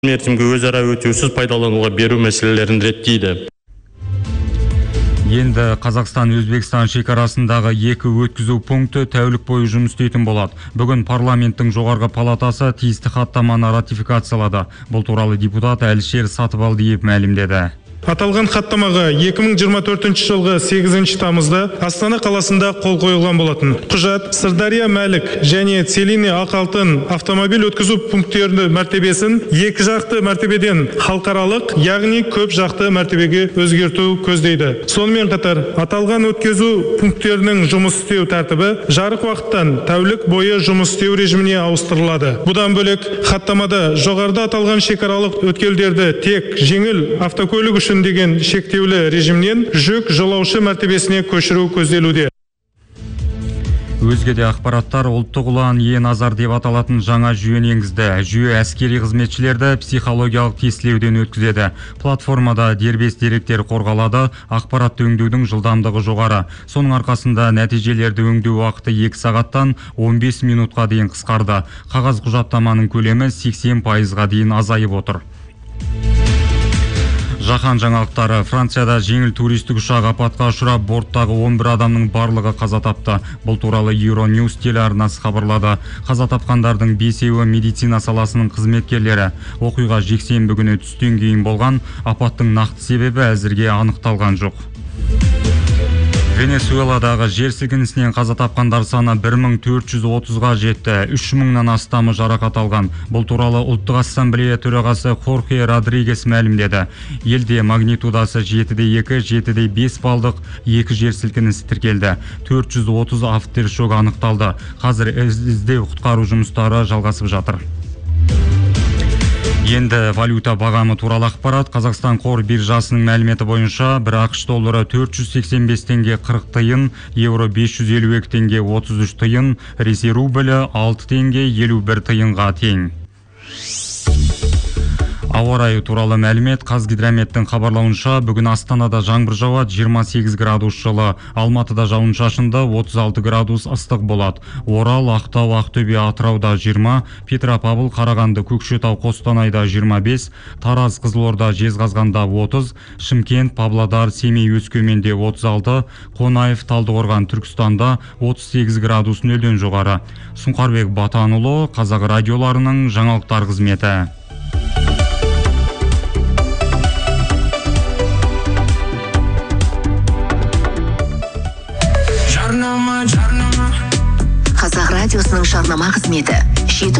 мерзімге өзара өтеусіз пайдалануға беру мәселелерін реттейді. Енді Қазақстан-Өзбекстан шекарасындағы екі өткізу пункті тәулік бойы жұмыс істейтін болады. Бүгін парламенттің жоғарғы палатасы тиісті хаттаманы ратификациялады. Бұл туралы депутат Әлішер Сатыбалдиев мәлімдеді. Аталған хаттамаға 2024 жылғы 8 тамызда Астана қаласында қол қойылған болатын. Құжат Сырдария Мәлік және Целине Ақалтын автомобиль өткізу пункттерінің мәртебесін екі жақты мәртебеден халықаралық, яғни көп жақты мәртебеге өзгерту көздейді. Сонымен қатар, аталған өткізу пункттерінің жұмыс істеу тәртібі жарық уақыттан тәулік бойы жұмыс істеу режиміне ауыстырылады. Бұдан бөлек, хаттамада жоғарыда аталған шекаралық өткелдерді тек жеңіл автокөлік үшін деген шектеулі режимнен жүк жолаушы мәртебесіне көшіру көзделуде. Өзге де ақпараттар ұлттық ұлан е-назар деп аталатын жаңа жүйені енгізді. Жүйе әскери қызметшілерді психологиялық тестілеуден өткізеді. Платформада дербес деректер қорғалады, ақпаратты өңдеудің жылдамдығы жоғары. Соның арқасында нәтижелерді өңдеу уақыты 2 сағаттан 15 минутқа дейін қысқарды. Қағаз құжаттаманың көлемі 80%-ға дейін азайып отыр. Жаһан жаңалықтары. Францияда жеңіл туристік ұшақ апатқа ұшырап, борттағы 11 адамның барлығы қаза тапты. Бұл туралы Euronews телеарнасы хабарлады. Қаза тапқандардың 5-еуі медицина саласының қызметкерлері. Оқиға жексенбі күні түстен кейін болған. Апаттың нақты себебі әзірге анықталған жоқ. Венесуэладағы жер сілкінісінен қаза тапқандар саны 1430-ға жетті. 3000-нан астамы жарақат алған. Бұл туралы Ұлттық ассамблея төрағасы Хорхе Родригес мәлімдеді. Елде магнитудасы 7,2, 7,5 балдық 2 жер сілкінісі тіркелді. 430 авторшок анықталды. Қазір іздеу құтқару жұмыстары жалғасып жатыр. Енді валюта бағамы туралы ақпарат. Қазақстан қор биржасының мәліметі бойынша бір ақш доллары 485 теңге 40 тиын, евро 552 теңге 33 тиын, Ресей рублі 6 теңге 51 тиынға тең. Ауа райы туралы мәлімет. Қазгидрометтің хабарлауынша, бүгін Астанада жаңбыр жауады, 28 градус жылы, Алматыда жауын-шашынды 36 градус ыстық болады. Орал, Ақтау, Ақтөбе, Атырауда 20, Петропавл, Қарағанды, Көкшетау, Қостанайда 25, Тараз, Қызылорда, Жезқазғанда 30, Шымкент, Павлодар, Семей, Өскеменде 36, Қонаев, Талдықорған, Түркістанда 38 градус нөлден жоғары. Сұңқарбек Батанұлы, Қазақ радиоларының жаңалықтар қызметі. Қазақ радиосының жарнама қызметі.